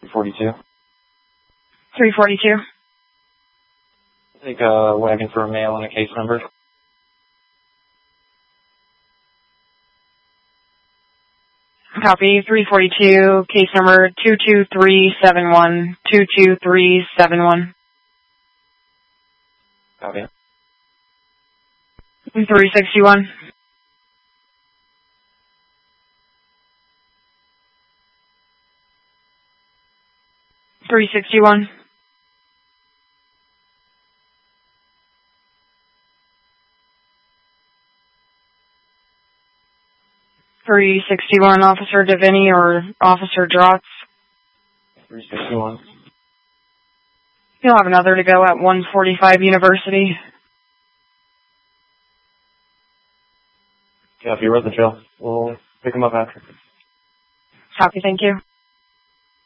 42. 342. Take a wagon for a male and a case number. Copy. 342, case number 22371. 22371. Copy. 361. 361. 361, Officer Davini or Officer Drotz. 361. You'll have another to go at 145 University. Copy, we're at the trail. We'll pick him up after. Copy, thank you.